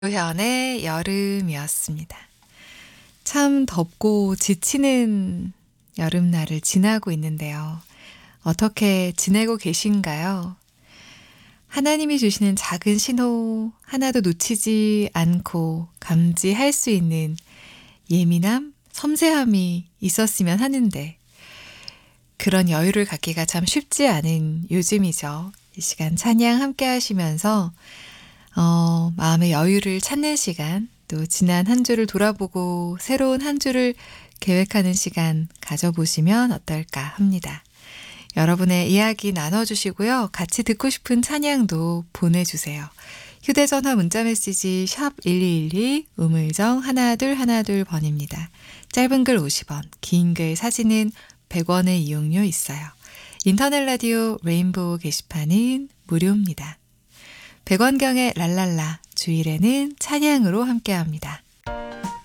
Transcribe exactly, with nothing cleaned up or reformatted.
조현의 여름이었습니다. 참 덥고 지치는 여름날을 지나고 있는데요. 어떻게 지내고 계신가요? 하나님이 주시는 작은 신호 하나도 놓치지 않고 감지할 수 있는 예민함, 섬세함이 있었으면 하는데 그런 여유를 갖기가 참 쉽지 않은 요즘이죠. 이 시간 찬양 함께 하시면서 어, 마음의 여유를 찾는 시간, 또 지난 한 주를 돌아보고 새로운 한 주를 계획하는 시간 가져보시면 어떨까 합니다. 여러분의 이야기 나눠주시고요. 같이 듣고 싶은 찬양도 보내주세요. 휴대전화 문자메시지 샵 일이일이 우물정 하나둘 하나둘 번입니다. 짧은 글 오십 원, 긴 글 사진은 백 원의 이용료 있어요. 인터넷 라디오 레인보우 게시판은 무료입니다. 백원경의 랄랄라, 주일에는 찬양으로 함께합니다.